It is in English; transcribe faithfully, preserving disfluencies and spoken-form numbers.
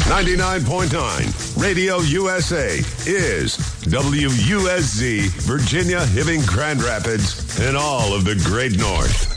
ninety-nine point nine Radio U S A is W U S Z, Virginia, Hibbing, Grand Rapids, and all of the Great North.